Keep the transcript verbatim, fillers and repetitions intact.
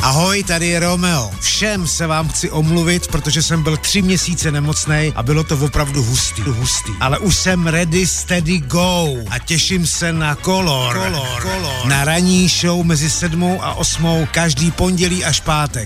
Ahoj, tady je Romeo. Všem se vám chci omluvit, protože jsem byl tři měsíce nemocnej a bylo to opravdu hustý, hustý. Ale už jsem ready, steady, go a těším se na Color. Color. Color. Na ranní show mezi sedmou a osmou každý pondělí až pátek.